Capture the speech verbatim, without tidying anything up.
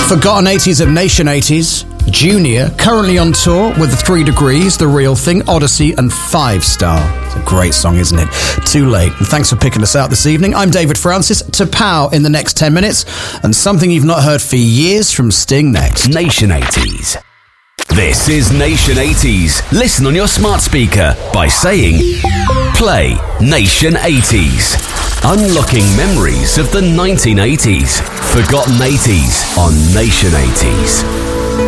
Forgotten eighties of Nation eighties. Junior, currently on tour with The Three Degrees, The Real Thing, Odyssey and Five Star. It's a great song, isn't it? Too Late. And thanks for picking us out this evening. I'm David Francis. To Pow in the next ten minutes. And something you've not heard for years from Sting next. Nation eighties. This is Nation eighties. Listen on your smart speaker by saying, play Nation eighties. Unlocking memories of the nineteen eighties. Forgotten eighties on Nation eighties.